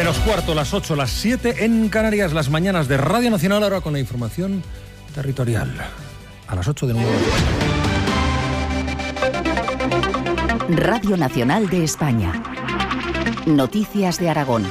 Menos cuarto, las 8, las 7 en Canarias, las mañanas de Radio Nacional, ahora con la información territorial. A las 8 de nuevo. Radio Nacional de España. Noticias de Aragón.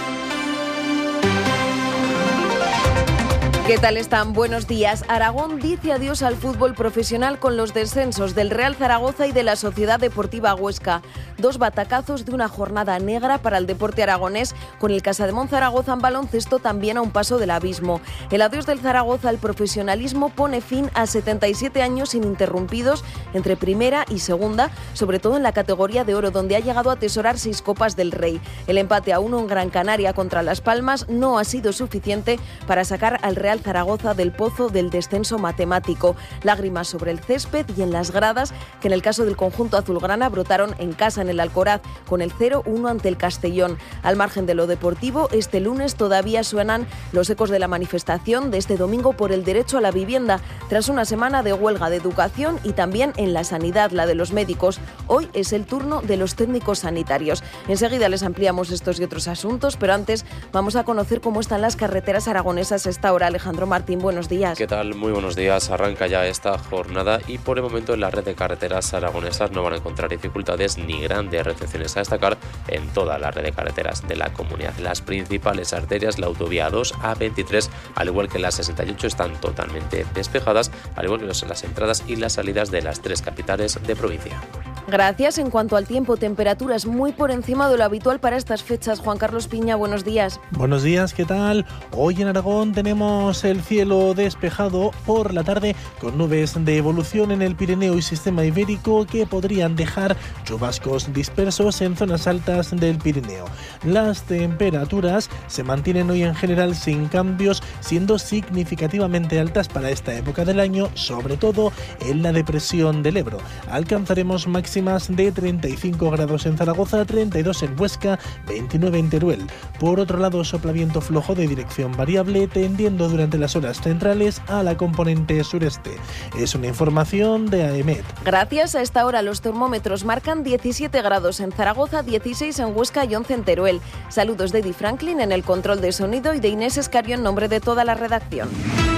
¿Qué tal están? Buenos días. Aragón dice adiós al fútbol profesional con los descensos del Real Zaragoza y de la Sociedad Deportiva Huesca. Dos batacazos de una jornada negra para el deporte aragonés, con el Casademón Zaragoza en baloncesto también a un paso del abismo. El adiós del Zaragoza al profesionalismo pone fin a 77 años ininterrumpidos entre primera y segunda, sobre todo en la categoría de oro, donde ha llegado a atesorar 6 Copas del Rey. El empate a 1 en Gran Canaria contra Las Palmas no ha sido suficiente para sacar al Real Zaragoza del pozo del descenso matemático. Lágrimas sobre el césped y en las gradas, que en el caso del conjunto azulgrana brotaron en casa en el Alcoraz con el 0-1 ante el Castellón. Al margen de lo deportivo, este lunes todavía suenan los ecos de la manifestación de este domingo por el derecho a la vivienda, tras una semana de huelga de educación y también en la sanidad, la de los médicos. Hoy es el turno de los técnicos sanitarios. Enseguida les ampliamos estos y otros asuntos, pero antes vamos a conocer cómo están las carreteras aragonesas a esta hora. Alejandro Martín, buenos días. ¿Qué tal? Muy buenos días. Arranca ya esta jornada y por el momento en la red de carreteras aragonesas no van a encontrar dificultades ni grandes restricciones a destacar en toda la red de carreteras de la comunidad. Las principales arterias, la autovía A2, A23, al igual que la 68, están totalmente despejadas, al igual que las entradas y las salidas de las 3 capitales de provincia. Gracias. En cuanto al tiempo, temperaturas muy por encima de lo habitual para estas fechas. Juan Carlos Piña, buenos días. Buenos días, ¿qué tal? Hoy en Aragón tenemos el cielo despejado por la tarde con nubes de evolución en el Pirineo y sistema ibérico que podrían dejar chubascos dispersos en zonas altas del Pirineo. Las temperaturas se mantienen hoy en general sin cambios, siendo significativamente altas para esta época del año, sobre todo en la depresión del Ebro. Alcanzaremos máximas de 35 grados en Zaragoza, 32 en Huesca, 29 en Teruel. Por otro lado, sopla viento flojo de dirección variable, tendiendo durante las horas centrales a la componente sureste. Es una información de AEMET. Gracias. A esta hora los termómetros marcan 17 grados en Zaragoza, 16 en Huesca y 11 en Teruel. Saludos de Eddie Franklin en el control de sonido y de Inés Escario en nombre de toda la redacción.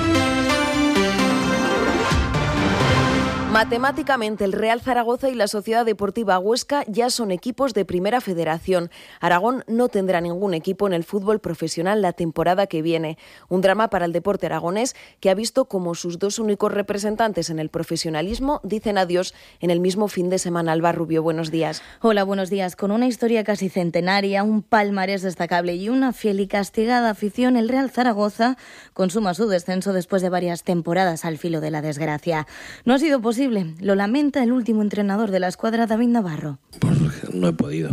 Matemáticamente, el Real Zaragoza y la Sociedad Deportiva Huesca ya son equipos de Primera Federación. Aragón no tendrá ningún equipo en el fútbol profesional la temporada que viene. Un drama para el deporte aragonés, que ha visto como sus 2 únicos representantes en el profesionalismo dicen adiós en el mismo fin de semana. Alba Rubio, buenos días. Hola, buenos días. Con una historia casi centenaria, un palmarés destacable y una fiel y castigada afición, el Real Zaragoza consuma su descenso después de varias temporadas al filo de la desgracia. No ha sido posible. Lo lamenta el último entrenador de la escuadra, David Navarro. Pues no he podido.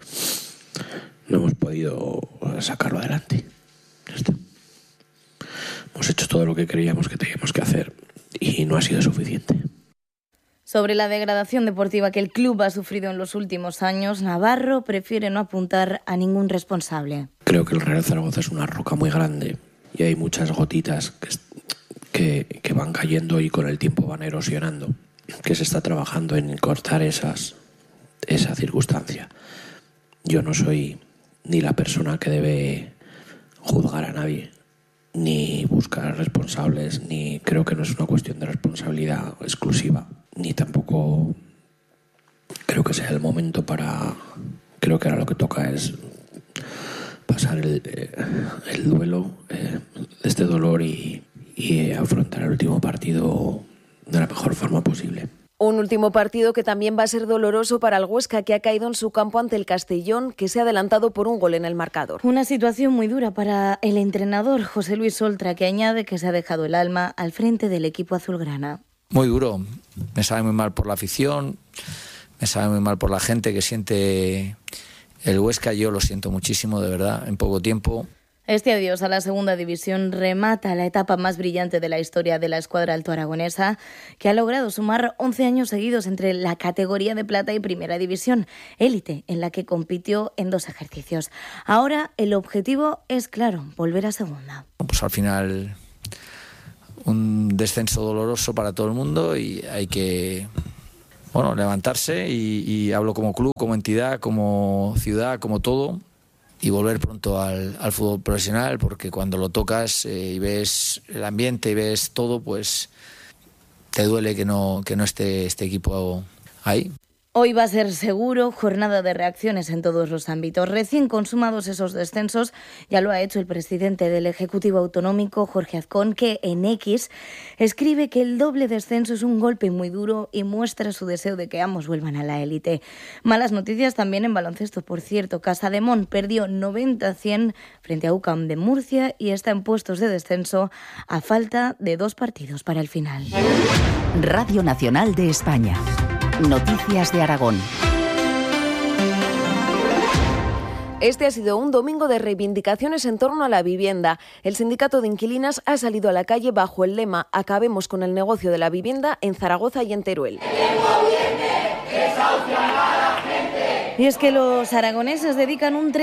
No hemos podido sacarlo adelante. Ya está. Hemos hecho todo lo que creíamos que teníamos que hacer y no ha sido suficiente. Sobre la degradación deportiva que el club ha sufrido en los últimos años, Navarro prefiere no apuntar a ningún responsable. Creo que el Real Zaragoza es una roca muy grande y hay muchas gotitas que van cayendo y con el tiempo van erosionando, que se está trabajando en cortar esa circunstancia. Yo no soy ni la persona que debe juzgar a nadie, ni buscar responsables, ni creo que no es una cuestión de responsabilidad exclusiva, ni tampoco creo que sea el momento para... Creo que ahora lo que toca es pasar el duelo de este dolor y afrontar el último partido de la mejor forma posible. Un último partido que también va a ser doloroso para el Huesca, que ha caído en su campo ante el Castellón, que se ha adelantado por un gol en el marcador. Una situación muy dura para el entrenador José Luis Oltra, que añade que se ha dejado el alma al frente del equipo azulgrana. Muy duro. Me sabe muy mal por la afición, me sabe muy mal por la gente que siente el Huesca. Yo lo siento muchísimo, de verdad, en poco tiempo. Este adiós a la segunda división remata la etapa más brillante de la historia de la escuadra altoaragonesa, que ha logrado sumar 11 años seguidos entre la categoría de plata y primera división, élite en la que compitió en 2 ejercicios. Ahora el objetivo es claro, volver a segunda. Pues al final un descenso doloroso para todo el mundo y hay que levantarse y hablo como club, como entidad, como ciudad, como todo. volver pronto al fútbol profesional, porque cuando lo tocas y ves el ambiente y ves todo, pues te duele que no esté este equipo ahí. Hoy va a ser seguro jornada de reacciones en todos los ámbitos. Recién consumados esos descensos, ya lo ha hecho el presidente del Ejecutivo Autonómico, Jorge Azcón, que en X escribe que el doble descenso es un golpe muy duro y muestra su deseo de que ambos vuelvan a la élite. Malas noticias también en baloncesto, por cierto. Casademón perdió 90-100 frente a UCAM de Murcia y está en puestos de descenso a falta de 2 partidos para el final. Radio Nacional de España. Noticias de Aragón. Este ha sido un domingo de reivindicaciones en torno a la vivienda. El sindicato de inquilinas ha salido a la calle bajo el lema "Acabemos con el negocio de la vivienda" en Zaragoza y en Teruel. Y es que los aragoneses dedican un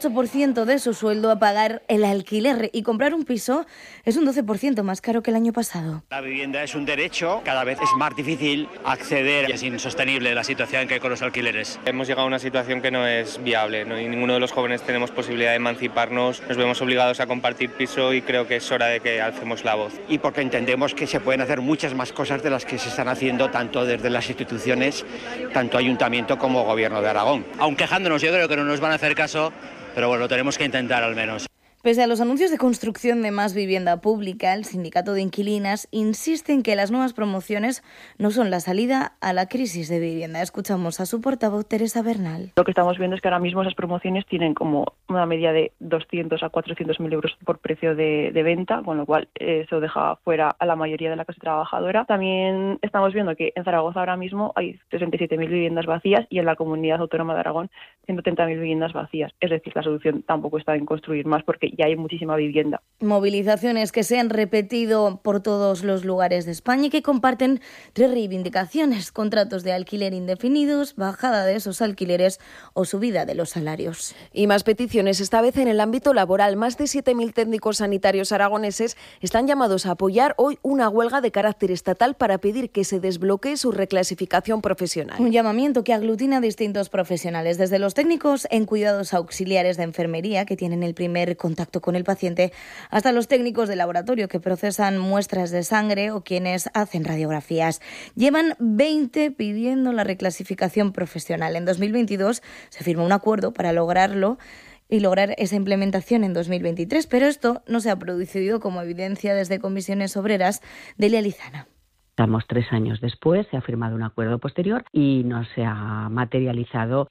38% de su sueldo a pagar el alquiler y comprar un piso es un 12% más caro que el año pasado. La vivienda es un derecho, cada vez es más difícil acceder y es insostenible la situación que hay con los alquileres. Hemos llegado a una situación que no es viable, ¿no? Y ninguno de los jóvenes tenemos posibilidad de emanciparnos, nos vemos obligados a compartir piso y creo que es hora de que alcemos la voz. Y porque entendemos que se pueden hacer muchas más cosas de las que se están haciendo tanto desde las instituciones, tanto Ayuntamiento como Gobierno de Aragón. Aun quejándonos, yo creo que no nos van a hacer caso, pero bueno, tenemos que intentar al menos. Pese a los anuncios de construcción de más vivienda pública, el sindicato de inquilinas insiste en que las nuevas promociones no son la salida a la crisis de vivienda. Escuchamos a su portavoz, Teresa Bernal. Lo que estamos viendo es que ahora mismo esas promociones tienen como una media de 200 a 400.000 euros por precio de venta, con lo cual eso deja fuera a la mayoría de la clase trabajadora. También estamos viendo que en Zaragoza ahora mismo hay 67.000 viviendas vacías y en la Comunidad Autónoma de Aragón 130.000 viviendas vacías. Es decir, la solución tampoco está en construir más porque ya hay muchísima vivienda. Movilizaciones que se han repetido por todos los lugares de España y que comparten 3 reivindicaciones: contratos de alquiler indefinidos, bajada de esos alquileres o subida de los salarios. Y más peticiones, esta vez en el ámbito laboral. Más de 7.000 técnicos sanitarios aragoneses están llamados a apoyar hoy una huelga de carácter estatal para pedir que se desbloquee su reclasificación profesional. Un llamamiento que aglutina a distintos profesionales, desde los técnicos en cuidados auxiliares de enfermería, que tienen el primer contacto con el paciente, hasta los técnicos de laboratorio que procesan muestras de sangre o quienes hacen radiografías. Llevan 20 pidiendo la reclasificación profesional. En 2022 se firmó un acuerdo para lograrlo y lograr esa implementación en 2023, pero esto no se ha producido, como evidencia desde Comisiones Obreras. Delia Lizana. Estamos 3 años después, se ha firmado un acuerdo posterior y no se ha materializado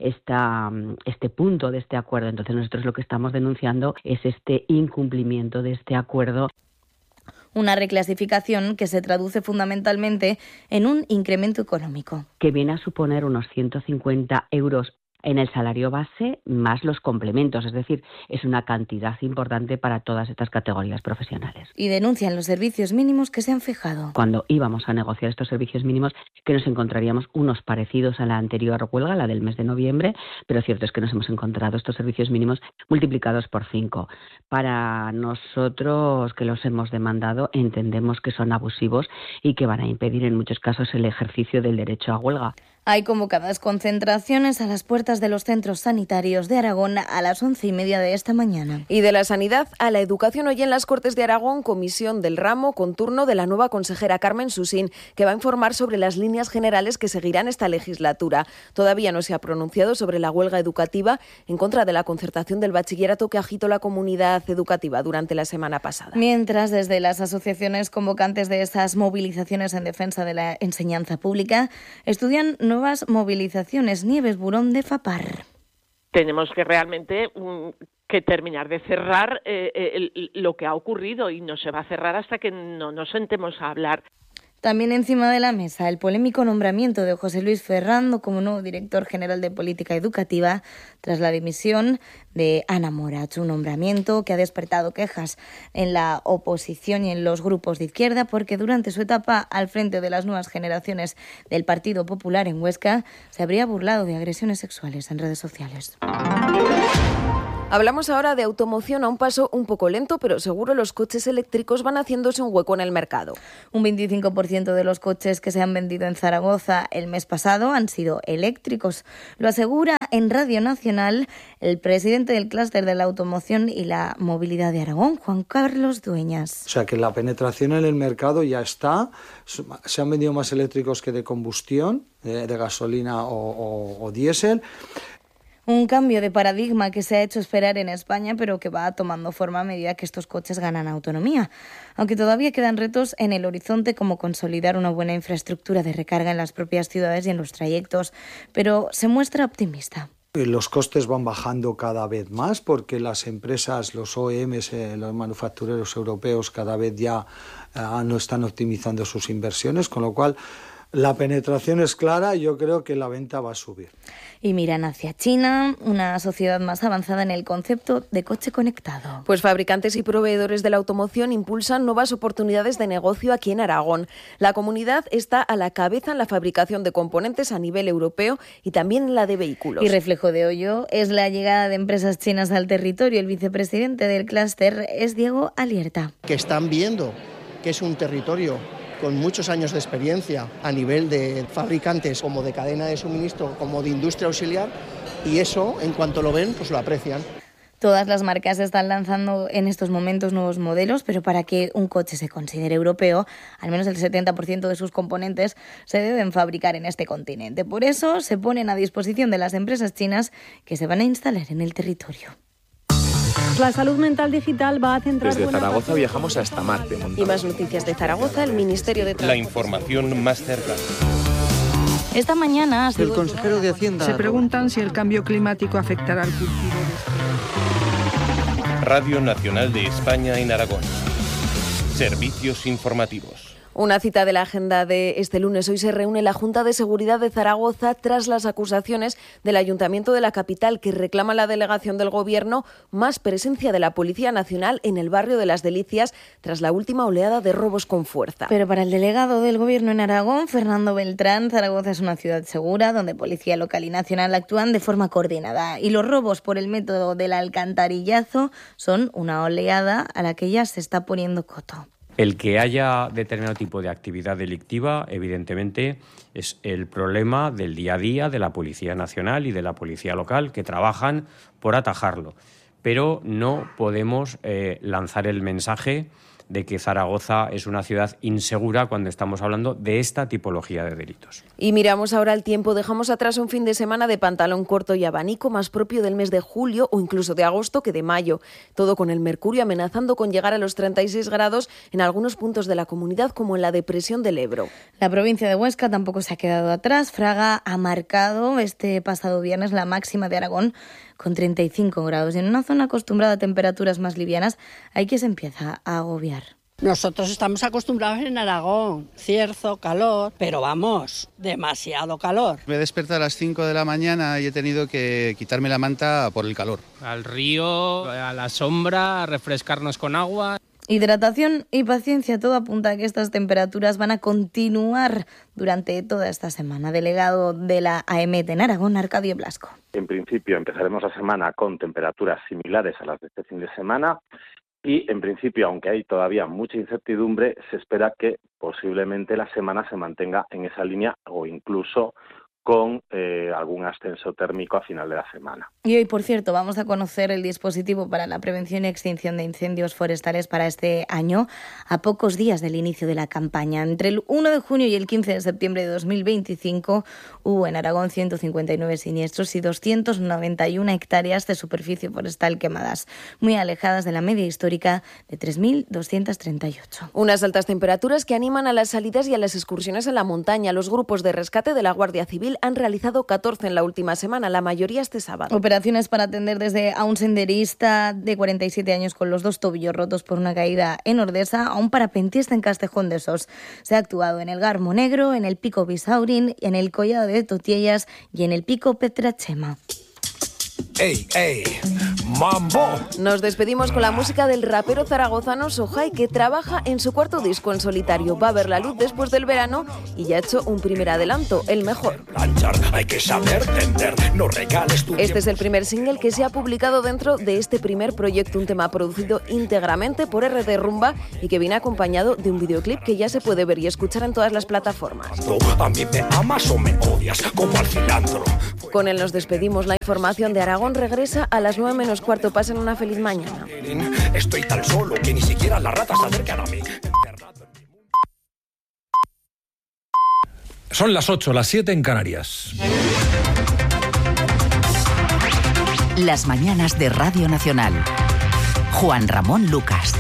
este punto de este acuerdo. Entonces nosotros lo que estamos denunciando es este incumplimiento de este acuerdo. Una reclasificación que se traduce fundamentalmente en un incremento económico. Que viene a suponer unos 150 euros en el salario base más los complementos, es decir, es una cantidad importante para todas estas categorías profesionales. Y denuncian los servicios mínimos que se han fijado. Cuando íbamos a negociar estos servicios mínimos, que nos encontraríamos unos parecidos a la anterior huelga, la del mes de noviembre, pero cierto es que nos hemos encontrado estos servicios mínimos multiplicados por 5. Para nosotros, que los hemos demandado, entendemos que son abusivos y que van a impedir en muchos casos el ejercicio del derecho a huelga. Hay convocadas concentraciones a las puertas de los centros sanitarios de Aragón a las 11:30 de esta mañana. Y de la sanidad a la educación, hoy en las Cortes de Aragón, comisión del ramo con turno de la nueva consejera Carmen Susín, que va a informar sobre las líneas generales que seguirán esta legislatura. Todavía no se ha pronunciado sobre la huelga educativa en contra de la concertación del bachillerato que agitó la comunidad educativa durante la semana pasada. Mientras, desde las asociaciones convocantes de estas movilizaciones en defensa de la enseñanza pública, estudian nuevas movilizaciones. Nieves Burón, de FAPAR. Tenemos que realmente que terminar de cerrar lo que ha ocurrido, y no se va a cerrar hasta que no nos sentemos a hablar. También encima de la mesa el polémico nombramiento de José Luis Ferrando como nuevo director general de Política Educativa tras la dimisión de Ana Morach, un nombramiento que ha despertado quejas en la oposición y en los grupos de izquierda porque durante su etapa al frente de las nuevas generaciones del Partido Popular en Huesca se habría burlado de agresiones sexuales en redes sociales. Hablamos ahora de automoción a un paso un poco lento, pero seguro los coches eléctricos van haciéndose un hueco en el mercado. Un 25% de los coches que se han vendido en Zaragoza el mes pasado han sido eléctricos. Lo asegura en Radio Nacional el presidente del clúster de la automoción y la movilidad de Aragón, Juan Carlos Dueñas. O sea que la penetración en el mercado ya está. Se han vendido más eléctricos que de combustión, de gasolina o diésel. Un cambio de paradigma que se ha hecho esperar en España, pero que va tomando forma a medida que estos coches ganan autonomía. Aunque todavía quedan retos en el horizonte, como consolidar una buena infraestructura de recarga en las propias ciudades y en los trayectos. Pero se muestra optimista. Los costes van bajando cada vez más porque las empresas, los OEMs, los manufactureros europeos cada vez ya no están optimizando sus inversiones, con lo cual la penetración es clara y yo creo que la venta va a subir. Y miran hacia China, una sociedad más avanzada en el concepto de coche conectado. Pues fabricantes y proveedores de la automoción impulsan nuevas oportunidades de negocio aquí en Aragón. La comunidad está a la cabeza en la fabricación de componentes a nivel europeo y también en la de vehículos. Y reflejo de ello es la llegada de empresas chinas al territorio. El vicepresidente del clúster es Diego Alierta. Que están viendo que es un territorio con muchos años de experiencia a nivel de fabricantes, como de cadena de suministro, como de industria auxiliar, y eso, en cuanto lo ven, pues lo aprecian. Todas las marcas están lanzando en estos momentos nuevos modelos, pero para que un coche se considere europeo, al menos el 70% de sus componentes se deben fabricar en este continente. Por eso se ponen a disposición de las empresas chinas que se van a instalar en el territorio. La salud mental digital va a centrar... Desde Zaragoza viajamos hasta Marte. Y más noticias de Zaragoza, el Ministerio de Transporte. La información más cercana. Esta mañana... El consejero de Hacienda... Se preguntan si el cambio climático afectará al cultivo de... Radio Nacional de España en Aragón. Servicios informativos. Una cita de la agenda de este lunes. Hoy se reúne la Junta de Seguridad de Zaragoza tras las acusaciones del Ayuntamiento de la capital, que reclama a la delegación del Gobierno más presencia de la Policía Nacional en el barrio de Las Delicias tras la última oleada de robos con fuerza. Pero para el delegado del Gobierno en Aragón, Fernando Beltrán, Zaragoza es una ciudad segura donde policía local y nacional actúan de forma coordinada y los robos por el método del alcantarillazo son una oleada a la que ya se está poniendo coto. El que haya determinado tipo de actividad delictiva, evidentemente, es el problema del día a día de la Policía Nacional y de la Policía Local, que trabajan por atajarlo. Pero no podemos lanzar el mensaje de que Zaragoza es una ciudad insegura cuando estamos hablando de esta tipología de delitos. Y miramos ahora el tiempo. Dejamos atrás un fin de semana de pantalón corto y abanico, más propio del mes de julio o incluso de agosto que de mayo. Todo con el mercurio amenazando con llegar a los 36 grados en algunos puntos de la comunidad, como en la depresión del Ebro. La provincia de Huesca tampoco se ha quedado atrás. Fraga ha marcado este pasado viernes la máxima de Aragón con 35 grados. Y en una zona acostumbrada a temperaturas más livianas, hay que se empieza a agobiar. Nosotros estamos acostumbrados en Aragón, cierzo, calor, pero vamos, demasiado calor. Me he despertado a las 5 de la mañana y he tenido que quitarme la manta por el calor. Al río, a la sombra, a refrescarnos con agua. Hidratación y paciencia, todo apunta a que estas temperaturas van a continuar durante toda esta semana. Delegado de la AEMET en Aragón, Arcadio Blasco. En principio empezaremos la semana con temperaturas similares a las de este fin de semana y en principio, aunque hay todavía mucha incertidumbre, se espera que posiblemente la semana se mantenga en esa línea o incluso con algún ascenso térmico a final de la semana. Y hoy, por cierto, vamos a conocer el dispositivo para la prevención y extinción de incendios forestales para este año, a pocos días del inicio de la campaña. Entre el 1 de junio y el 15 de septiembre de 2025 hubo en Aragón 159 siniestros y 291 hectáreas de superficie forestal quemadas, muy alejadas de la media histórica de 3.238. Unas altas temperaturas que animan a las salidas y a las excursiones en la montaña. Los grupos de rescate de la Guardia Civil han realizado 14 en la última semana, la mayoría este sábado. Operaciones para atender desde a un senderista de 47 años con los 2 tobillos rotos por una caída en Ordesa a un parapentista en Castejón de Sos. Se ha actuado en el Garmo Negro, en el Pico Bisaurín, en el Collado de Totiellas y en el Pico Petrachema. ¡Ey, ey! ¡Mambo! Nos despedimos con la música del rapero zaragozano Sohai, que trabaja en su cuarto disco en solitario. Va a ver la luz después del verano y ya ha hecho un primer adelanto, el mejor. Hay que saber tender, no regales tu Este es el primer single que se ha publicado dentro de este primer proyecto, un tema producido íntegramente por RD Rumba y que viene acompañado de un videoclip que ya se puede ver y escuchar en todas las plataformas. A mí me amas o me odias, como al cilantro. Con él nos despedimos. La información de Aragón regresa a las 9:45. Pasen una feliz mañana. Estoy tan solo que ni siquiera las ratas se acercan a mí. Son las 8, las 7 en Canarias. Las mañanas de Radio Nacional. Juan Ramón Lucas.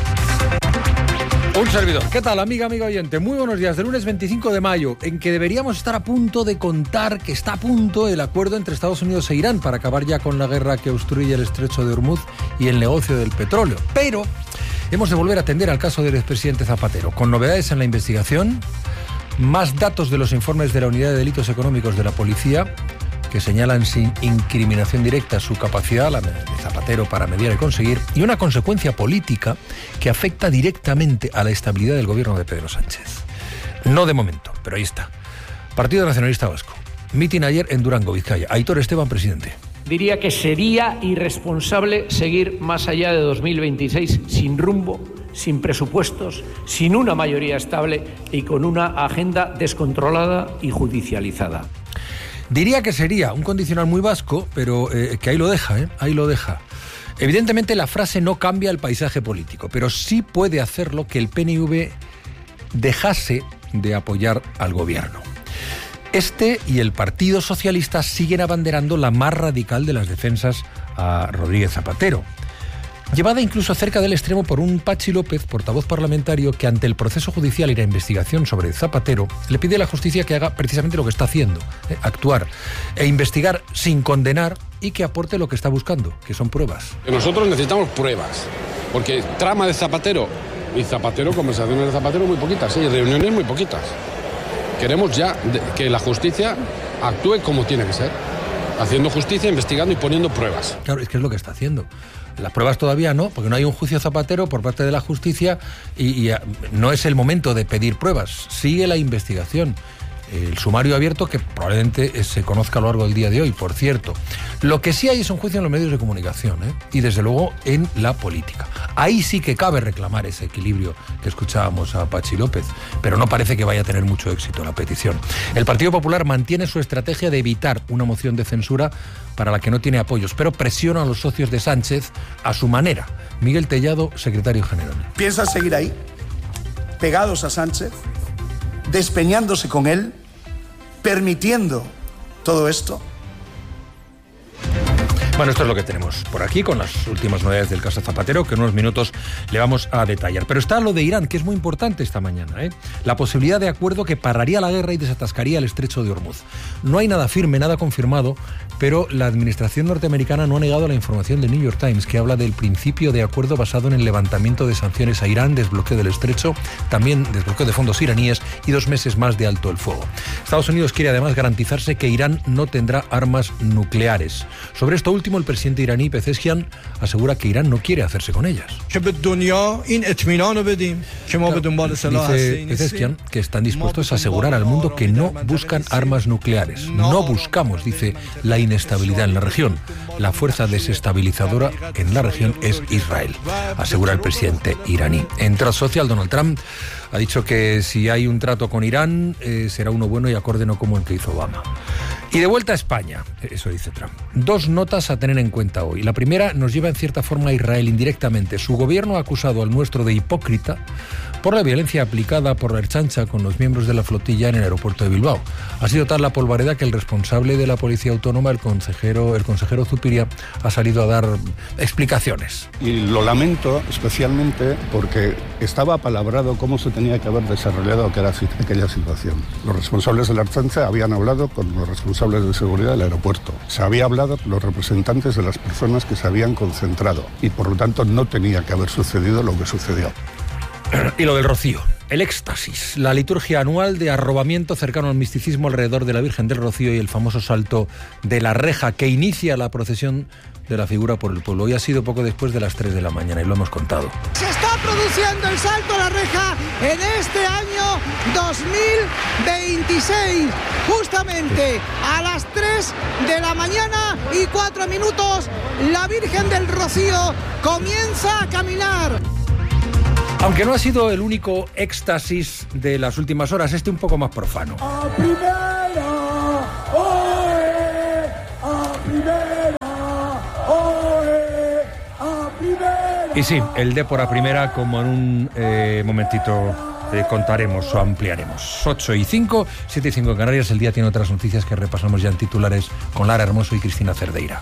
Un servidor. ¿Qué tal, amiga oyente? Muy buenos días. Del lunes 25 de mayo, en que deberíamos estar a punto de contar que está a punto el acuerdo entre Estados Unidos e Irán para acabar ya con la guerra que obstruye el estrecho de Hormuz y el negocio del petróleo. Pero hemos de volver a atender al caso del expresidente Zapatero, con novedades en la investigación, más datos de los informes de la Unidad de Delitos Económicos de la Policía, que señalan sin incriminación directa su capacidad, la de Zapatero, para mediar y conseguir, y una consecuencia política que afecta directamente a la estabilidad del gobierno de Pedro Sánchez. No de momento, pero ahí está. Partido Nacionalista Vasco. Mitin ayer en Durango, Vizcaya. Aitor Esteban, presidente. Diría que sería irresponsable seguir más allá de 2026 sin rumbo, sin presupuestos, sin una mayoría estable y con una agenda descontrolada y judicializada. Diría que sería un condicional muy vasco, pero que ahí lo deja, ahí lo deja. Evidentemente la frase no cambia el paisaje político, pero sí puede hacerlo que el PNV dejase de apoyar al gobierno. Este y el Partido Socialista siguen abanderando la más radical de las defensas a Rodríguez Zapatero, llevada incluso cerca del extremo por un Pachi López, portavoz parlamentario, que ante el proceso judicial y la investigación sobre Zapatero le pide a la justicia que haga precisamente lo que está haciendo, actuar e investigar sin condenar y que aporte lo que está buscando, que son pruebas. Nosotros necesitamos pruebas, porque trama de Zapatero y Zapatero, conversaciones de Zapatero muy poquitas, y reuniones muy poquitas. Queremos ya que la justicia actúe como tiene que ser, haciendo justicia, investigando y poniendo pruebas. Claro, es que es lo que está haciendo. Las pruebas todavía no, porque no hay un juicio Zapatero por parte de la justicia y no es el momento de pedir pruebas. Sigue la investigación. El sumario abierto que probablemente se conozca a lo largo del día de hoy, por cierto. Lo que sí hay es un juicio en los medios de comunicación, y desde luego en la política. Ahí sí que cabe reclamar ese equilibrio que escuchábamos a Pachi López, pero no parece que vaya a tener mucho éxito la petición. El Partido Popular mantiene su estrategia de evitar una moción de censura para la que no tiene apoyos, pero presiona a los socios de Sánchez a su manera. Miguel Tellado, secretario general. ¿Piensan seguir ahí, pegados a Sánchez, despeñándose con él, permitiendo todo esto? Bueno, esto es lo que tenemos por aquí con las últimas novedades del caso Zapatero, que en unos minutos le vamos a detallar. Pero está lo de Irán, que es muy importante esta mañana, La posibilidad de acuerdo que pararía la guerra y desatascaría el estrecho de Hormuz. No hay nada firme, nada confirmado, pero la administración norteamericana no ha negado la información del New York Times, que habla del principio de acuerdo basado en el levantamiento de sanciones a Irán, desbloqueo del estrecho, también desbloqueo de fondos iraníes y 2 meses más de alto el fuego. Estados Unidos quiere además garantizarse que Irán no tendrá armas nucleares. Sobre esto último, el presidente iraní Pezeshkian asegura que Irán no quiere hacerse con ellas. Dice Pezeshkian que están dispuestos a asegurar al mundo que no buscan armas nucleares. No buscamos, dice, la inestabilidad en la región. La fuerza desestabilizadora en la región es Israel, asegura el presidente iraní. En Trust Social, Donald Trump ha dicho que si hay un trato con Irán será uno bueno y acorde, no como el que hizo Obama. Y de vuelta a España, eso dice Trump. 2 notas a tener en cuenta hoy. La primera nos lleva en cierta forma a Israel indirectamente. Su gobierno ha acusado al nuestro de hipócrita por la violencia aplicada por la Ertzaintza con los miembros de la flotilla en el aeropuerto de Bilbao. Ha sido tal la polvareda que el responsable de la Policía Autónoma, el consejero Zupiria, ha salido a dar explicaciones. Y lo lamento especialmente porque estaba apalabrado cómo se tenía que haber desarrollado aquella situación. Los responsables de la Ertzaintza habían hablado con los responsables de seguridad del aeropuerto. Se había hablado con los representantes de las personas que se habían concentrado y por lo tanto no tenía que haber sucedido lo que sucedió. Y lo del Rocío, el éxtasis, la liturgia anual de arrobamiento cercano al misticismo alrededor de la Virgen del Rocío y el famoso salto de la reja que inicia la procesión de la figura por el pueblo. Hoy ha sido poco después de las 3 de la mañana y lo hemos contado. Se está produciendo el salto a la reja en este año 2026. Justamente a las 3 de la mañana y 4 minutos, la Virgen del Rocío comienza a caminar. Aunque no ha sido el único éxtasis de las últimas horas, un poco más profano. ¡A primera! ¡Oe! ¡A primera! ¡Oe! ¡A primera! Y sí, el Depor a primera, como en un momentito contaremos o ampliaremos. 8:05, 7:05 en Canarias. El día tiene otras noticias que repasamos ya en titulares con Lara Hermoso y Cristina Cerdeira.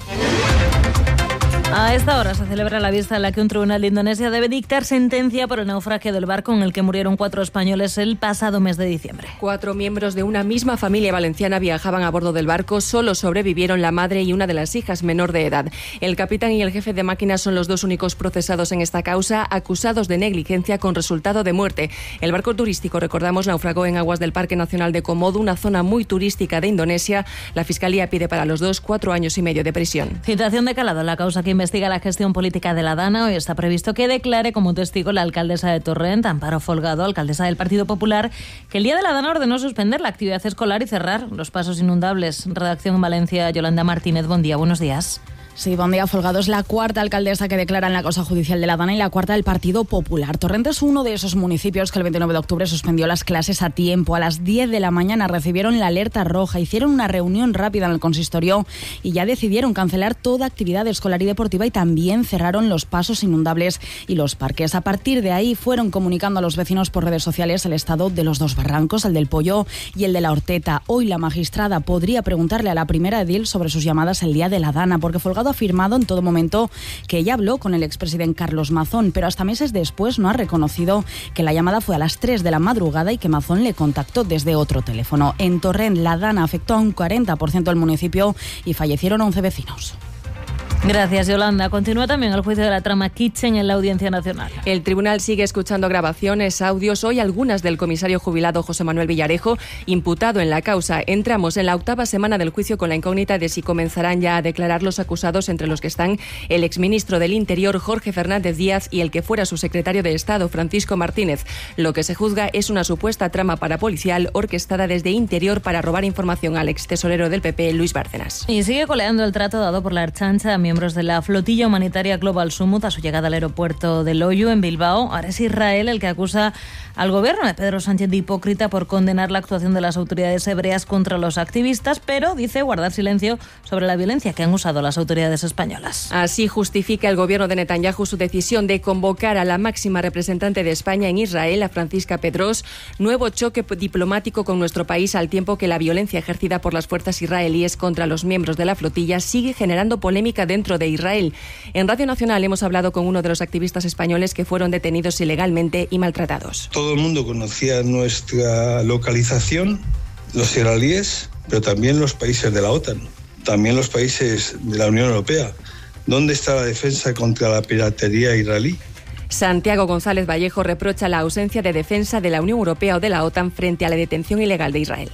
A esta hora se celebra la vista en la que un tribunal de Indonesia debe dictar sentencia por el naufragio del barco en el que murieron 4 españoles el pasado mes de diciembre. 4 miembros de una misma familia valenciana viajaban a bordo del barco. Solo sobrevivieron la madre y una de las hijas menor de edad. El capitán y el jefe de máquinas son los 2 únicos procesados en esta causa, acusados de negligencia con resultado de muerte. El barco turístico, recordamos, naufragó en aguas del Parque Nacional de Komodo, una zona muy turística de Indonesia. La Fiscalía pide para los 2 4 años y medio de prisión. Citación de calado en la causa que investiga la gestión política de la Dana. Hoy está previsto que declare como testigo la alcaldesa de Torrent, Amparo Folgado, alcaldesa del Partido Popular, que el día de la Dana ordenó suspender la actividad escolar y cerrar los pasos inundables. Redacción en Valencia, Yolanda Martínez. Buen día, buenos días. Sí, buen día. Folgado es la 4ª alcaldesa que declara en la causa judicial de la Dana y la 4ª del Partido Popular. Torrent es uno de esos municipios que el 29 de octubre suspendió las clases a tiempo. A las 10 de la mañana recibieron la alerta roja, hicieron una reunión rápida en el consistorio y ya decidieron cancelar toda actividad escolar y deportiva y también cerraron los pasos inundables y los parques. A partir de ahí fueron comunicando a los vecinos por redes sociales el estado de los 2 barrancos, el del Polló y el de la Horteta. Hoy la magistrada podría preguntarle a la primera edil sobre sus llamadas el día de la Dana, porque Folgado ha afirmado en todo momento que ella habló con el expresidente Carlos Mazón, pero hasta meses después no ha reconocido que la llamada fue a las 3 de la madrugada y que Mazón le contactó desde otro teléfono. En Torrent, la Dana afectó a un 40% del municipio y fallecieron 11 vecinos. Gracias, Yolanda. Continúa también el juicio de la trama Kitchen en la Audiencia Nacional. El tribunal sigue escuchando grabaciones, audios, hoy algunas del comisario jubilado José Manuel Villarejo, imputado en la causa. Entramos en la 8ª semana del juicio con la incógnita de si comenzarán ya a declarar los acusados, entre los que están el exministro del Interior Jorge Fernández Díaz y el que fuera su secretario de Estado Francisco Martínez. Lo que se juzga es una supuesta trama parapolicial orquestada desde Interior para robar información al extesorero del PP, Luis Bárcenas. Y sigue coleando el trato dado por la Ertzaintza a miembros de la flotilla humanitaria Global Summit a su llegada al aeropuerto de Loiu, en Bilbao. Ahora es Israel el que acusa al gobierno de Pedro Sánchez de hipócrita por condenar la actuación de las autoridades hebreas contra los activistas, pero dice guardar silencio sobre la violencia que han usado las autoridades españolas. Así justifica el gobierno de Netanyahu su decisión de convocar a la máxima representante de España en Israel, a Francisca Pedros. Nuevo choque diplomático con nuestro país, al tiempo que la violencia ejercida por las fuerzas israelíes contra los miembros de la flotilla sigue generando polémica dentro de Israel. En Radio Nacional hemos hablado con uno de los activistas españoles que fueron detenidos ilegalmente y maltratados. Todo el mundo conocía nuestra localización, los israelíes, pero también los países de la OTAN, también los países de la Unión Europea. ¿Dónde está la defensa contra la piratería israelí? Santiago González Vallejo reprocha la ausencia de defensa de la Unión Europea o de la OTAN frente a la detención ilegal de Israel.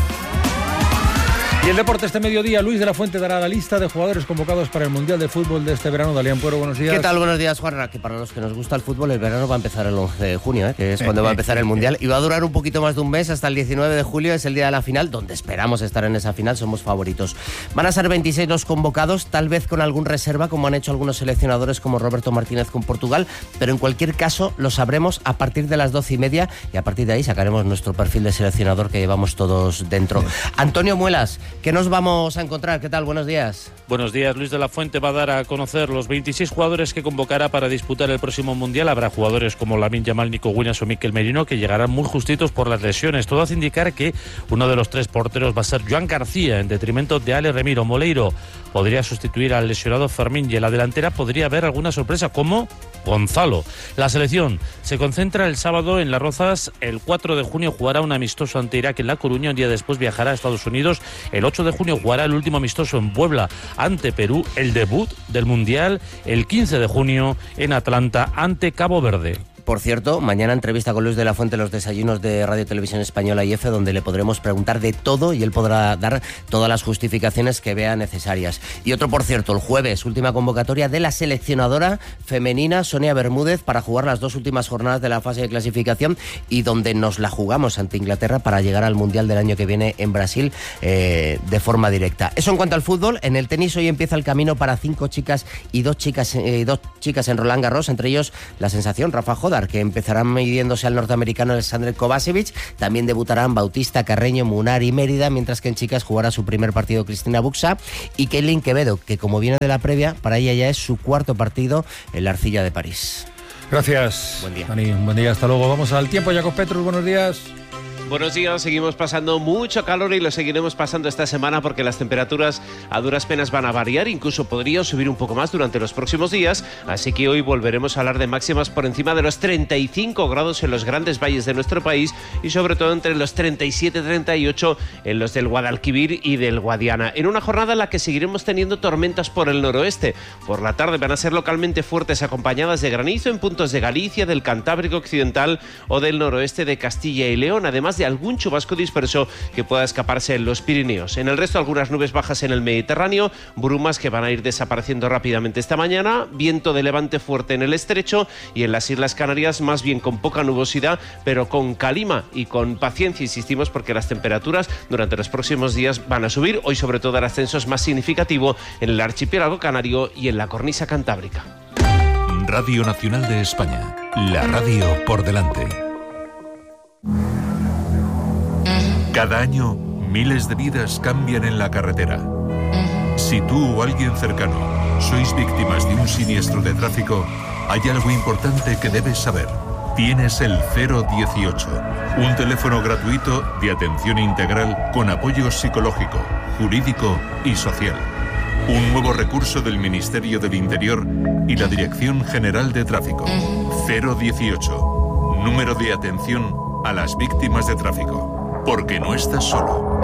Y el deporte este mediodía, Luis de la Fuente dará la lista de jugadores convocados para el Mundial de Fútbol de este verano. Dalian Puero, buenos días. ¿Qué tal? Buenos días, Juanra. Que para los que nos gusta el fútbol, el verano va a empezar el 11 de junio, que es cuando va a empezar el Mundial. Y va a durar un poquito más de un mes, hasta el 19 de julio, es el día de la final, donde esperamos estar en esa final, somos favoritos. Van a ser 26 los convocados, tal vez con algún reserva, como han hecho algunos seleccionadores como Roberto Martínez con Portugal, pero en cualquier caso lo sabremos a partir de las 12:30 y a partir de ahí sacaremos nuestro perfil de seleccionador que llevamos todos dentro. Antonio Muelas, ¿qué nos vamos a encontrar? ¿Qué tal? Buenos días. Buenos días. Luis de la Fuente va a dar a conocer los 26 jugadores que convocará para disputar el próximo Mundial. Habrá jugadores como Lamine Yamal, Nico Williams o Mikel Merino que llegarán muy justitos por las lesiones. Todo hace indicar que uno de los 3 porteros va a ser Joan García, en detrimento de Ale Remiro. Moleiro podría sustituir al lesionado Fermín y en la delantera podría haber alguna sorpresa como Gonzalo. La selección se concentra el sábado en Las Rozas. El 4 de junio jugará un amistoso ante Irak en La Coruña. Un día después viajará a Estados Unidos. El 8 de junio jugará el último amistoso en Puebla ante Perú. El debut del Mundial el 15 de junio en Atlanta ante Cabo Verde. Por cierto, mañana entrevista con Luis de la Fuente en los desayunos de Radio Televisión Española y EFE, donde le podremos preguntar de todo y él podrá dar todas las justificaciones que vea necesarias. Y otro, por cierto, el jueves, última convocatoria de la seleccionadora femenina Sonia Bermúdez para jugar las 2 últimas jornadas de la fase de clasificación y donde nos la jugamos ante Inglaterra para llegar al Mundial del año que viene en Brasil de forma directa. Eso en cuanto al fútbol. En el tenis hoy empieza el camino para 5 chicas y 2 chicas en Roland Garros, entre ellos la sensación Rafa Jodar, que empezarán midiéndose al norteamericano Alexander Kovacevic. También debutarán Bautista, Carreño, Munar y Mérida, mientras que en chicas jugará su primer partido Cristina Buxa y Kaylin Quevedo, que como viene de la previa, para ella ya es su 4º partido en la Arcilla de París. Gracias. Buen día. Dani, buen día, hasta luego. Vamos al tiempo. Jacob Petrus, buenos días. Buenos días, seguimos pasando mucho calor y lo seguiremos pasando esta semana porque las temperaturas a duras penas van a variar, incluso podría subir un poco más durante los próximos días, así que hoy volveremos a hablar de máximas por encima de los 35 grados en los grandes valles de nuestro país y sobre todo entre los 37 y 38 en los del Guadalquivir y del Guadiana, en una jornada en la que seguiremos teniendo tormentas por el noroeste. Por la tarde van a ser localmente fuertes acompañadas de granizo en puntos de Galicia, del Cantábrico Occidental o del noroeste de Castilla y León, además de algún chubasco disperso que pueda escaparse en los Pirineos. En el resto, algunas nubes bajas en el Mediterráneo, brumas que van a ir desapareciendo rápidamente esta mañana, viento de levante fuerte en el estrecho y en las Islas Canarias más bien con poca nubosidad, pero con calima y con paciencia, insistimos, porque las temperaturas durante los próximos días van a subir. Hoy sobre todo el ascenso es más significativo en el archipiélago canario y en la cornisa cantábrica. Radio Nacional de España, la radio por delante. Cada año, miles de vidas cambian en la carretera. Si tú o alguien cercano sois víctimas de un siniestro de tráfico, hay algo importante que debes saber. Tienes el 018, un teléfono gratuito de atención integral con apoyo psicológico, jurídico y social. Un nuevo recurso del Ministerio del Interior y la Dirección General de Tráfico. 018, número de atención a las víctimas de tráfico. Porque no estás solo.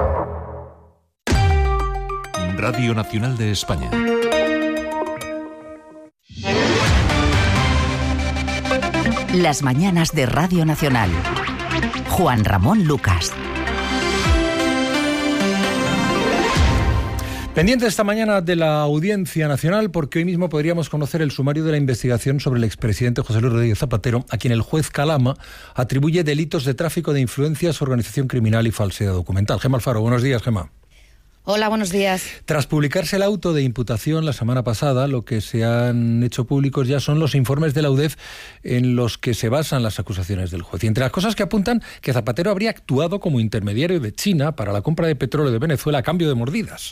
Radio Nacional de España. Las mañanas de Radio Nacional. Juan Ramón Lucas. Pendiente esta mañana de la Audiencia Nacional, porque hoy mismo podríamos conocer el sumario de la investigación sobre el expresidente José Luis Rodríguez Zapatero, a quien el juez Calama atribuye delitos de tráfico de influencias, organización criminal y falsedad documental. Gemma Alfaro, buenos días, Gemma. Hola, buenos días. Tras publicarse el auto de imputación la semana pasada, lo que se han hecho públicos ya son los informes de la UDEF en los que se basan las acusaciones del juez. Y entre las cosas que apuntan, que Zapatero habría actuado como intermediario de China para la compra de petróleo de Venezuela a cambio de mordidas.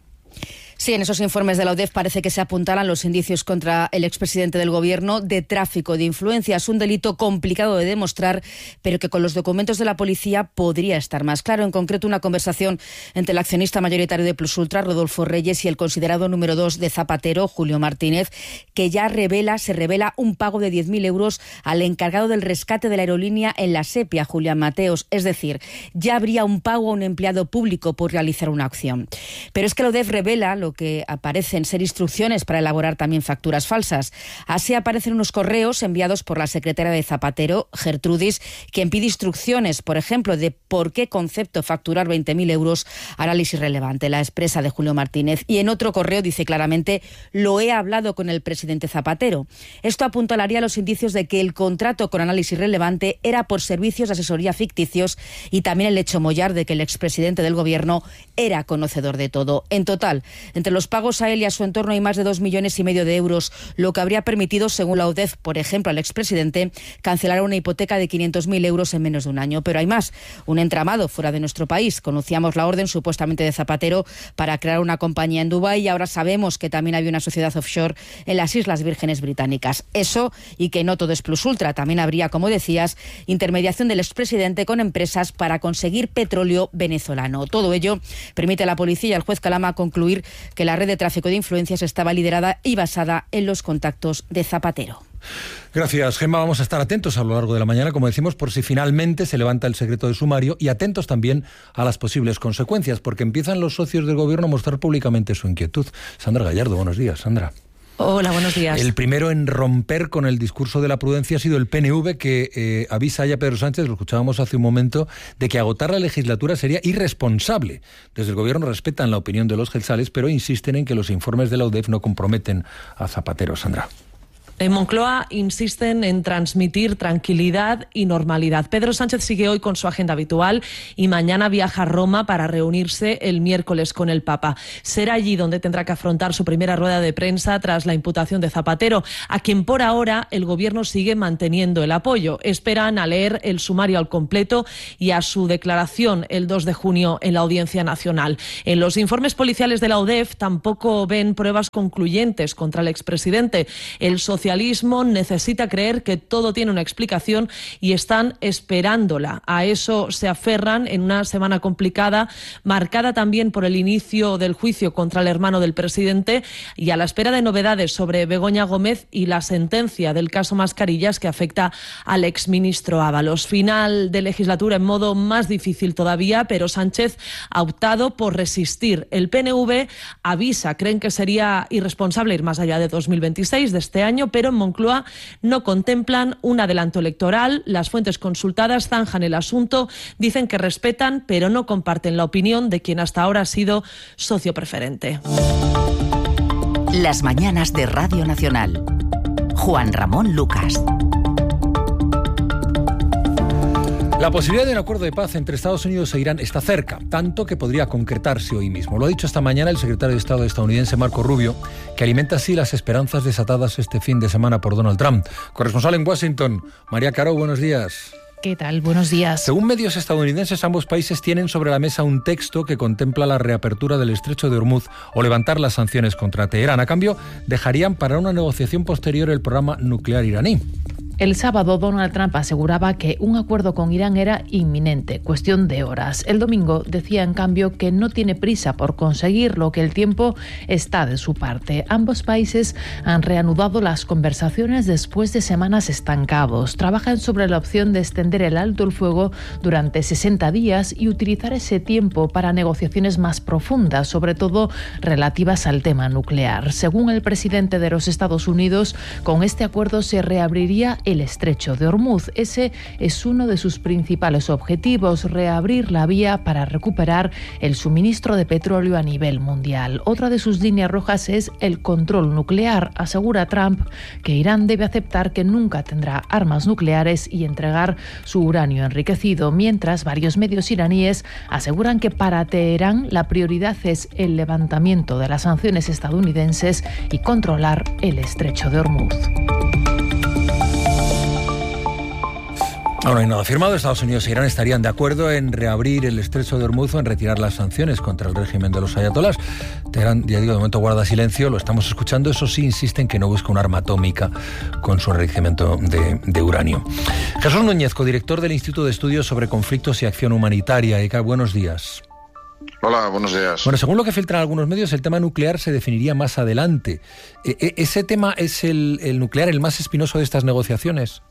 Sí, en esos informes de la UDEF parece que se apuntalan los indicios contra el expresidente del Gobierno de tráfico de influencias, un delito complicado de demostrar, pero que con los documentos de la policía podría estar más claro. En concreto, una conversación entre el accionista mayoritario de Plus Ultra, Rodolfo Reyes, y el considerado número 2 de Zapatero, Julio Martínez, que ya se revela un pago de 10.000 euros al encargado del rescate de la aerolínea en la Sepia, Julián Mateos. Es decir, ya habría un pago a un empleado público por realizar una acción. Pero es que la UDEF revela lo que aparecen ser instrucciones para elaborar también facturas falsas. Así aparecen unos correos enviados por la secretaria de Zapatero, Gertrudis, quien pide instrucciones, por ejemplo, de por qué concepto facturar 20.000 euros, análisis relevante, la expresa de Julio Martínez. Y en otro correo dice claramente: lo he hablado con el presidente Zapatero. Esto apuntalaría los indicios de que el contrato con análisis relevante era por servicios de asesoría ficticios y también el hecho mollar de que el expresidente del Gobierno era conocedor de todo. En total, entre los pagos a él y a su entorno hay más de 2,5 millones de euros, lo que habría permitido, según la UDEF, por ejemplo, al expresidente, cancelar una hipoteca de 500.000 euros en menos de un año. Pero hay más, un entramado fuera de nuestro país. Conocíamos la orden supuestamente de Zapatero para crear una compañía en Dubái y ahora sabemos que también había una sociedad offshore en las Islas Vírgenes Británicas. Eso, y que no todo es Plus Ultra. También habría, como decías, intermediación del expresidente con empresas para conseguir petróleo venezolano. Todo ello permite a la policía y al juez Calama concluir que la red de tráfico de influencias estaba liderada y basada en los contactos de Zapatero. Gracias, Gemma. Vamos a estar atentos a lo largo de la mañana, como decimos, por si finalmente se levanta el secreto de sumario, y atentos también a las posibles consecuencias, porque empiezan los socios del Gobierno a mostrar públicamente su inquietud. Sandra Gallardo, buenos días, Sandra. Hola, buenos días. El primero en romper con el discurso de la prudencia ha sido el PNV, que avisa ya a Pedro Sánchez, lo escuchábamos hace un momento, de que agotar la legislatura sería irresponsable. Desde el Gobierno respetan la opinión de los gelsales, pero insisten en que los informes de la UDEF no comprometen a Zapatero. Sandra. En Moncloa insisten en transmitir tranquilidad y normalidad. Pedro Sánchez sigue hoy con su agenda habitual y mañana viaja a Roma para reunirse el miércoles con el Papa. Será allí donde tendrá que afrontar su primera rueda de prensa tras la imputación de Zapatero, a quien por ahora el Gobierno sigue manteniendo el apoyo. Esperan a leer el sumario al completo y a su declaración el 2 de junio en la Audiencia Nacional. En los informes policiales de la UDEF tampoco ven pruebas concluyentes contra el expresidente. El socialismo necesita creer que todo tiene una explicación y están esperándola. A eso se aferran en una semana complicada, marcada también por el inicio del juicio contra el hermano del presidente y a la espera de novedades sobre Begoña Gómez y la sentencia del caso Mascarillas que afecta al exministro Ábalos. Final de legislatura en modo más difícil todavía, pero Sánchez ha optado por resistir. El PNV avisa, creen que sería irresponsable ir más allá de 2026, de este año, pero en Moncloa no contemplan un adelanto electoral. Las fuentes consultadas zanjan el asunto, dicen que respetan, pero no comparten la opinión de quien hasta ahora ha sido socio preferente. Las mañanas de Radio Nacional. Juan Ramón Lucas. La posibilidad de un acuerdo de paz entre Estados Unidos e Irán está cerca, tanto que podría concretarse hoy mismo. Lo ha dicho esta mañana el secretario de Estado estadounidense Marco Rubio, que alimenta así las esperanzas desatadas este fin de semana por Donald Trump. Corresponsal en Washington, María Caro, buenos días. ¿Qué tal? Buenos días. Según medios estadounidenses, ambos países tienen sobre la mesa un texto que contempla la reapertura del estrecho de Hormuz o levantar las sanciones contra Teherán. A cambio, dejarían para una negociación posterior el programa nuclear iraní. El sábado, Donald Trump aseguraba que un acuerdo con Irán era inminente, cuestión de horas. El domingo decía, en cambio, que no tiene prisa por conseguirlo, que el tiempo está de su parte. Ambos países han reanudado las conversaciones después de semanas estancados. Trabajan sobre la opción de extender el alto el fuego durante 60 días y utilizar ese tiempo para negociaciones más profundas, sobre todo relativas al tema nuclear. Según el presidente de los Estados Unidos, con este acuerdo se reabriría el estrecho de Hormuz. Ese es uno de sus principales objetivos, reabrir la vía para recuperar el suministro de petróleo a nivel mundial. Otra de sus líneas rojas es el control nuclear. Asegura Trump que Irán debe aceptar que nunca tendrá armas nucleares y entregar su uranio enriquecido, mientras varios medios iraníes aseguran que para Teherán la prioridad es el levantamiento de las sanciones estadounidenses y controlar el estrecho de Hormuz. No hay nada firmado. Estados Unidos e Irán estarían de acuerdo en reabrir el estrecho de Hormuz o en retirar las sanciones contra el régimen de los ayatolás. Teherán, ya digo, de momento guarda silencio, lo estamos escuchando. Eso sí, insisten que no busca un arma atómica con su enriquecimiento de uranio. Jesús Núñez, codirector del Instituto de Estudios sobre Conflictos y Acción Humanitaria. ECA, buenos días. Hola, buenos días. Bueno, según lo que filtran algunos medios, el tema nuclear se definiría más adelante. ¿Ese tema es el nuclear el más espinoso de estas negociaciones?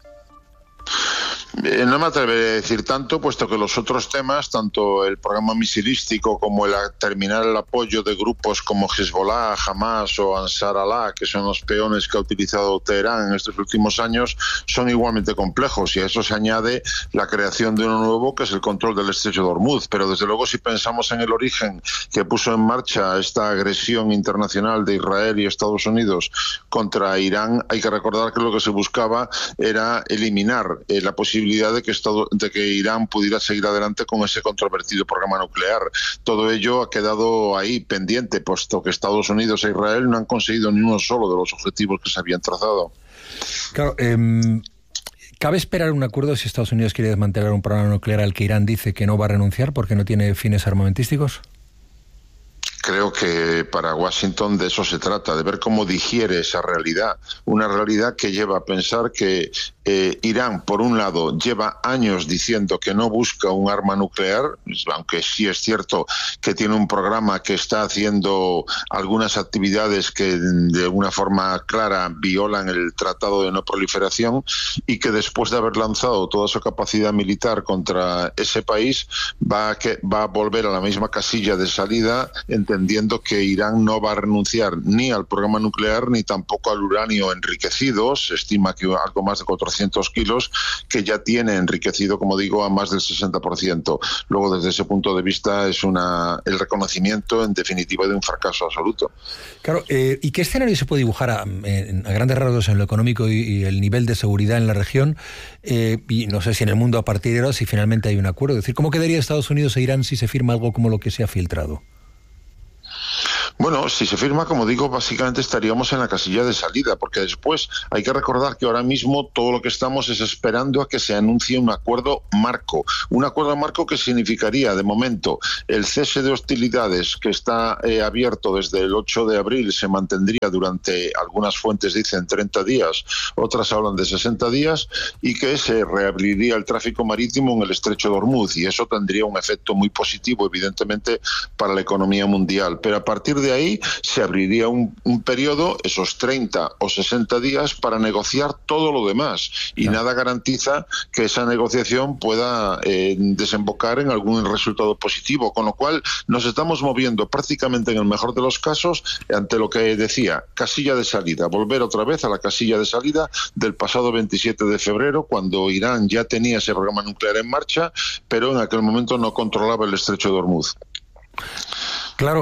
No me atreveré a decir tanto, puesto que los otros temas, tanto el programa misilístico como el terminar el apoyo de grupos como Hezbollah, Hamas o Ansar Allah, que son los peones que ha utilizado Teherán en estos últimos años, son igualmente complejos, y a eso se añade la creación de uno nuevo, que es el control del estrecho de Hormuz. Pero desde luego, si pensamos en el origen que puso en marcha esta agresión internacional de Israel y Estados Unidos contra Irán, hay que recordar que lo que se buscaba era eliminar la posibilidad de que Irán pudiera seguir adelante con ese controvertido programa nuclear. Todo ello ha quedado ahí pendiente, puesto que Estados Unidos e Israel no han conseguido ni uno solo de los objetivos que se habían trazado. Claro, ¿cabe esperar un acuerdo si Estados Unidos quiere desmantelar un programa nuclear al que Irán dice que no va a renunciar porque no tiene fines armamentísticos? Creo que para Washington de eso se trata, de ver cómo digiere esa realidad, una realidad que lleva a pensar que Irán, por un lado, lleva años diciendo que no busca un arma nuclear, aunque sí es cierto que tiene un programa que está haciendo algunas actividades que de una forma clara violan el Tratado de No Proliferación, y que después de haber lanzado toda su capacidad militar contra ese país va a volver a la misma casilla de salida, entendiendo que Irán no va a renunciar ni al programa nuclear ni tampoco al uranio enriquecido. Se estima que algo más de 400 kilos, que ya tiene enriquecido, como digo, a más del 60%. Luego, desde ese punto de vista, es el reconocimiento, en definitiva, de un fracaso absoluto. Claro, ¿y qué escenario se puede dibujar a grandes rasgos en lo económico y el nivel de seguridad en la región? Y no sé si en el mundo a partir de ahora, si finalmente hay un acuerdo. Es decir, ¿cómo quedaría Estados Unidos e Irán si se firma algo como lo que se ha filtrado? Bueno, si se firma, como digo, básicamente estaríamos en la casilla de salida, porque después hay que recordar que ahora mismo todo lo que estamos es esperando a que se anuncie un acuerdo marco. Un acuerdo marco que significaría, de momento, el cese de hostilidades que está abierto desde el 8 de abril, se mantendría durante, algunas fuentes dicen 30 días, otras hablan de 60 días, y que se reabriría el tráfico marítimo en el estrecho de Hormuz, y eso tendría un efecto muy positivo, evidentemente, para la economía mundial. Pero a partir de ahí se abriría un periodo, esos 30 o 60 días, para negociar todo lo demás, y nada garantiza que esa negociación pueda desembocar en algún resultado positivo, con lo cual nos estamos moviendo prácticamente, en el mejor de los casos, ante lo que decía, casilla de salida, volver otra vez a la casilla de salida del pasado 27 de febrero, cuando Irán ya tenía ese programa nuclear en marcha, pero en aquel momento no controlaba el estrecho de Hormuz. Claro,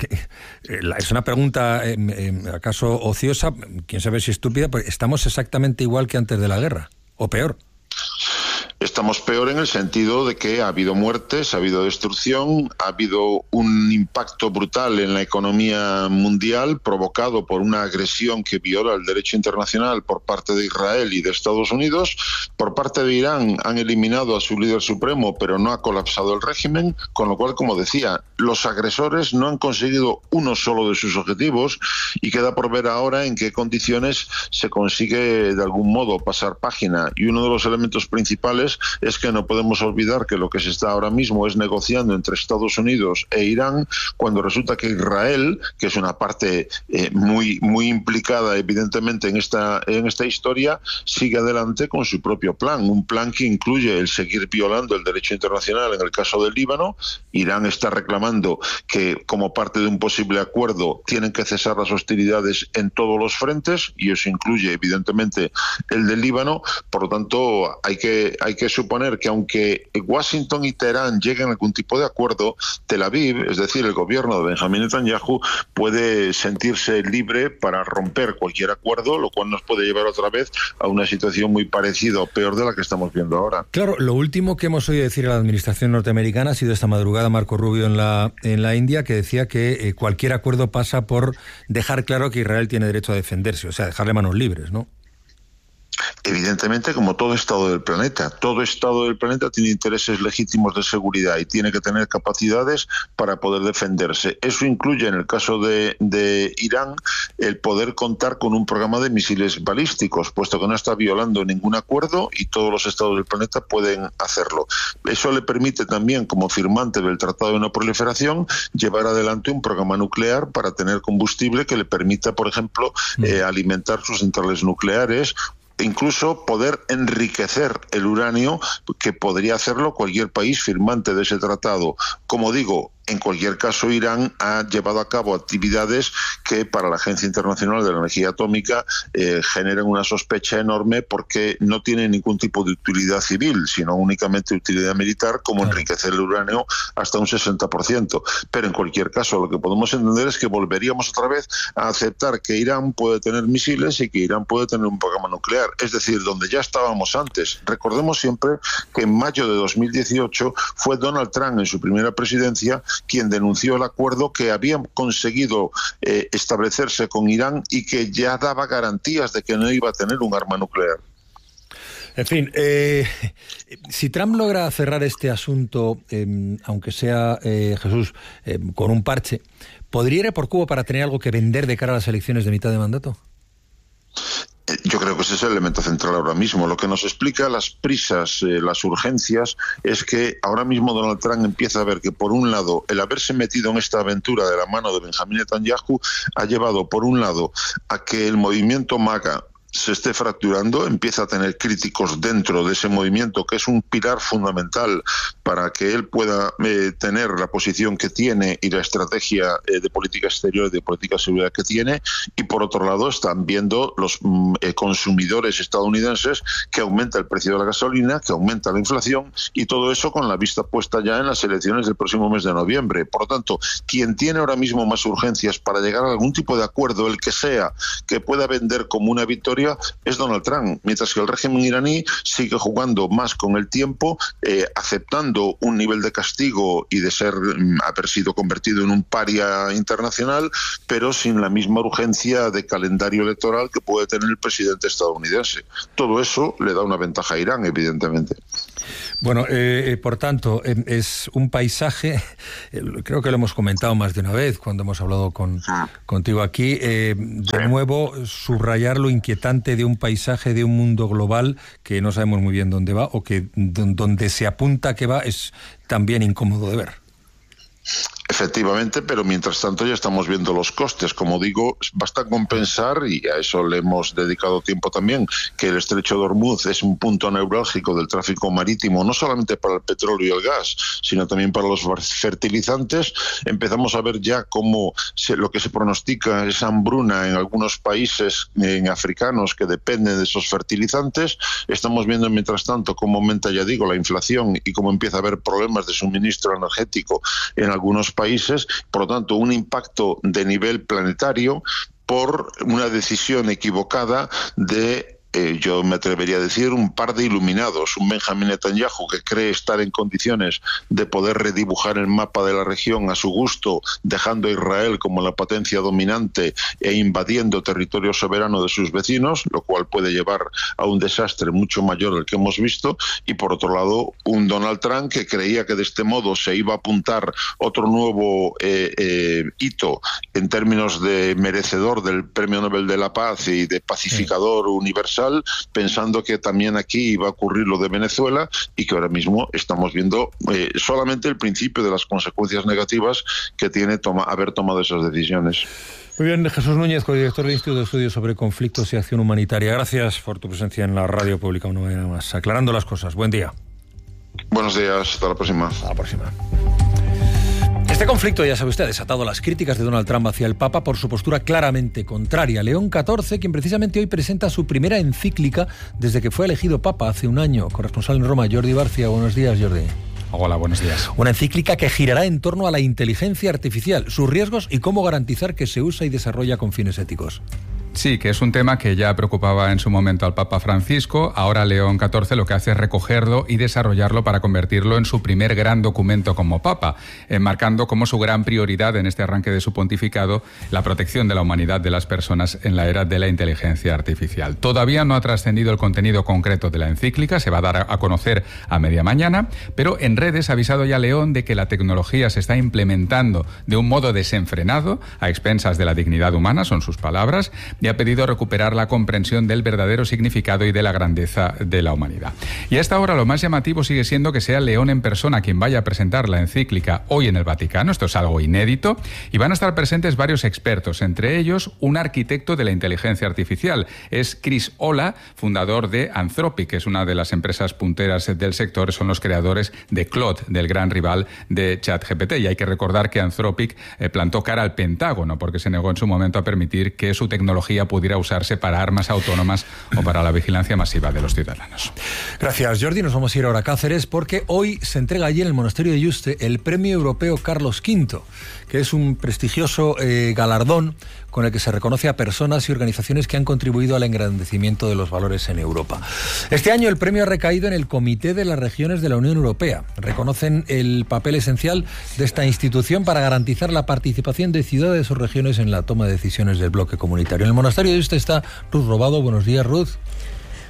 es una pregunta acaso ociosa, quién sabe si estúpida, pero estamos exactamente igual que antes de la guerra, o peor. Estamos peor en el sentido de que ha habido muertes, ha habido destrucción, ha habido un impacto brutal en la economía mundial provocado por una agresión que viola el derecho internacional por parte de Israel y de Estados Unidos. Por parte de Irán han eliminado a su líder supremo, pero no ha colapsado el régimen, con lo cual, como decía, los agresores no han conseguido uno solo de sus objetivos, y queda por ver ahora en qué condiciones se consigue de algún modo pasar página. Y uno de los elementos principales es que no podemos olvidar que lo que se está ahora mismo es negociando entre Estados Unidos e Irán, cuando resulta que Israel, que es una parte muy implicada evidentemente en esta historia, sigue adelante con su propio plan, un plan que incluye el seguir violando el derecho internacional en el caso del Líbano. Irán está reclamando que, como parte de un posible acuerdo, tienen que cesar las hostilidades en todos los frentes, y eso incluye evidentemente el del Líbano. Por lo tanto, hay que suponer que, aunque Washington y Teherán lleguen a algún tipo de acuerdo, Tel Aviv, es decir, el gobierno de Benjamín Netanyahu, puede sentirse libre para romper cualquier acuerdo, lo cual nos puede llevar otra vez a una situación muy parecida o peor de la que estamos viendo ahora. Claro, lo último que hemos oído decir a la administración norteamericana ha sido esta madrugada Marco Rubio en la India, que decía que cualquier acuerdo pasa por dejar claro que Israel tiene derecho a defenderse, o sea, dejarle manos libres, ¿no? Evidentemente, como todo Estado del planeta tiene intereses legítimos de seguridad y tiene que tener capacidades para poder defenderse. Eso incluye, en el caso de Irán, el poder contar con un programa de misiles balísticos, puesto que no está violando ningún acuerdo y todos los estados del planeta pueden hacerlo. Eso le permite también, como firmante del Tratado de No Proliferación, llevar adelante un programa nuclear para tener combustible que le permita, por ejemplo, alimentar sus centrales nucleares, incluso poder enriquecer el uranio, que podría hacerlo cualquier país firmante de ese tratado. Como digo, en cualquier caso, Irán ha llevado a cabo actividades que para la Agencia Internacional de la Energía Atómica generan una sospecha enorme, porque no tiene ningún tipo de utilidad civil, sino únicamente utilidad militar, como enriquecer el uranio hasta un 60%. Pero en cualquier caso, lo que podemos entender es que volveríamos otra vez a aceptar que Irán puede tener misiles y que Irán puede tener un programa nuclear, es decir, donde ya estábamos antes. Recordemos siempre que en mayo de 2018 fue Donald Trump, en su primera presidencia, quien denunció el acuerdo que habían conseguido establecerse con Irán y que ya daba garantías de que no iba a tener un arma nuclear. En fin, si Trump logra cerrar este asunto, aunque sea, Jesús, con un parche, ¿podría ir por Cuba para tener algo que vender de cara a las elecciones de mitad de mandato? Yo creo que ese es el elemento central ahora mismo. Lo que nos explica las prisas, las urgencias, es que ahora mismo Donald Trump empieza a ver que, por un lado, el haberse metido en esta aventura de la mano de Benjamín Netanyahu ha llevado, por un lado, a que el movimiento MAGA se esté fracturando, empieza a tener críticos dentro de ese movimiento, que es un pilar fundamental para que él pueda tener la posición que tiene y la estrategia de política exterior y de política de seguridad que tiene, y por otro lado están viendo los consumidores estadounidenses que aumenta el precio de la gasolina, que aumenta la inflación, y todo eso con la vista puesta ya en las elecciones del próximo mes de noviembre. Por lo tanto, quien tiene ahora mismo más urgencias para llegar a algún tipo de acuerdo, el que sea, que pueda vender como una victoria, es Donald Trump, mientras que el régimen iraní sigue jugando más con el tiempo, aceptando un nivel de castigo y de haber sido convertido en un paria internacional, pero sin la misma urgencia de calendario electoral que puede tener el presidente estadounidense. Todo eso le da una ventaja a Irán, evidentemente. Bueno, por tanto, es un paisaje, creo que lo hemos comentado más de una vez cuando hemos hablado contigo aquí, de nuevo subrayar lo inquietante de un paisaje, de un mundo global que no sabemos muy bien dónde va, o que donde se apunta que va es también incómodo de ver. Efectivamente, pero mientras tanto ya estamos viendo los costes. Como digo, basta compensar, y a eso le hemos dedicado tiempo también, que el estrecho de Hormuz es un punto neurálgico del tráfico marítimo, no solamente para el petróleo y el gas, sino también para los fertilizantes. Empezamos a ver ya cómo lo que se pronostica es hambruna en algunos países africanos que dependen de esos fertilizantes. Estamos viendo, mientras tanto, cómo aumenta, ya digo, la inflación y cómo empieza a haber problemas de suministro energético en algunos países. Por lo tanto, un impacto de nivel planetario por una decisión equivocada de yo me atrevería a decir un par de iluminados, un Benjamín Netanyahu que cree estar en condiciones de poder redibujar el mapa de la región a su gusto, dejando a Israel como la potencia dominante e invadiendo territorio soberano de sus vecinos, lo cual puede llevar a un desastre mucho mayor del que hemos visto, y por otro lado un Donald Trump que creía que de este modo se iba a apuntar otro nuevo hito en términos de merecedor del Premio Nobel de la Paz y de pacificador universal, pensando que también aquí iba a ocurrir lo de Venezuela, y que ahora mismo estamos viendo solamente el principio de las consecuencias negativas que tiene haber tomado esas decisiones. Muy bien, Jesús Núñez, codirector del Instituto de Estudios sobre Conflictos y Acción Humanitaria. Gracias por tu presencia en la radio pública una vez más, aclarando las cosas. Buen día. Buenos días, hasta la próxima. Hasta la próxima. Este conflicto, ya sabe usted, ha desatado las críticas de Donald Trump hacia el Papa por su postura claramente contraria. León XIV, quien precisamente hoy presenta su primera encíclica desde que fue elegido Papa hace un año. Corresponsal en Roma, Jordi Barcia. Buenos días, Jordi. Hola, buenos días. Una encíclica que girará en torno a la inteligencia artificial, sus riesgos y cómo garantizar que se usa y desarrolla con fines éticos. Sí, que es un tema que ya preocupaba en su momento al Papa Francisco. Ahora León XIV lo que hace es recogerlo y desarrollarlo para convertirlo en su primer gran documento como Papa, marcando como su gran prioridad en este arranque de su pontificado la protección de la humanidad de las personas en la era de la inteligencia artificial. Todavía no ha trascendido el contenido concreto de la encíclica, se va a dar a conocer a media mañana, pero en redes ha avisado ya León de que la tecnología se está implementando de un modo desenfrenado, a expensas de la dignidad humana, son sus palabras, y ha pedido recuperar la comprensión del verdadero significado y de la grandeza de la humanidad. Y a esta hora lo más llamativo sigue siendo que sea León en persona quien vaya a presentar la encíclica hoy en el Vaticano. Esto es algo inédito, y van a estar presentes varios expertos, entre ellos un arquitecto de la inteligencia artificial. Es Chris Olah, fundador de Anthropic, que es una de las empresas punteras del sector, son los creadores de Claude, del gran rival de ChatGPT. Y hay que recordar que Anthropic plantó cara al Pentágono porque se negó en su momento a permitir que su tecnología pudiera usarse para armas autónomas o para la vigilancia masiva de los ciudadanos. Gracias, Jordi. Nos vamos a ir ahora a Cáceres porque hoy se entrega allí en el monasterio de Yuste el Premio Europeo Carlos V, que es un prestigioso galardón con el que se reconoce a personas y organizaciones que han contribuido al engrandecimiento de los valores en Europa. Este año el premio ha recaído en el Comité de las Regiones de la Unión Europea. Reconocen el papel esencial de esta institución para garantizar la participación de ciudades o regiones en la toma de decisiones del bloque comunitario. En el monasterio de Yuste está Ruth Robado. Buenos días, Ruth.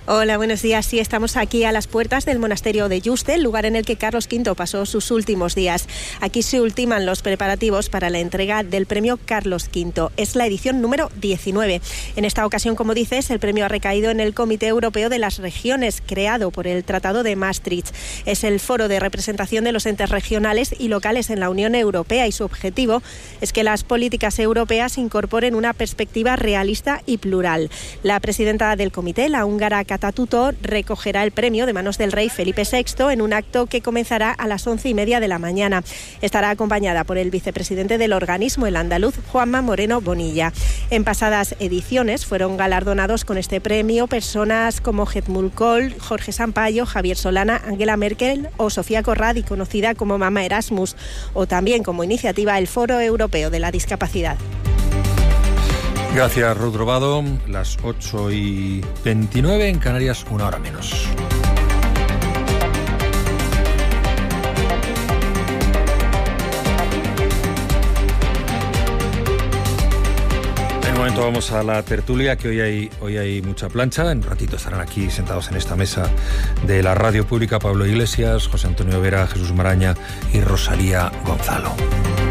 Hola, buenos días. Sí, estamos aquí a las puertas del monasterio de Yuste, el lugar en el que Carlos V pasó sus últimos días. Aquí se ultiman los preparativos para la entrega del premio Carlos V. Es la edición número 19. En esta ocasión, como dices, el premio ha recaído en el Comité Europeo de las Regiones, creado por el Tratado de Maastricht. Es el foro de representación de los entes regionales y locales en la Unión Europea, y su objetivo es que las políticas europeas incorporen una perspectiva realista y plural. La presidenta del comité, la húngara Kata Tutó, recogerá el premio de manos del rey Felipe VI en un acto que comenzará a las 11:30 de la mañana. Estará acompañada por el vicepresidente del organismo, el andaluz Juanma Moreno Bonilla. En pasadas ediciones fueron galardonados con este premio personas como Helmut Kohl, Jorge Sampaio, Javier Solana, Angela Merkel o Sofía Corradi, conocida como Mama Erasmus, o también como iniciativa el Foro Europeo de la Discapacidad. Gracias, Ruth Robado. Las 8:29 en Canarias, 1 hora menos. En un momento vamos a la tertulia, que hoy hay mucha plancha. En un ratito estarán aquí sentados en esta mesa de la Radio Pública Pablo Iglesias, José Antonio Vera, Jesús Maraña y Rosalía Gonzalo.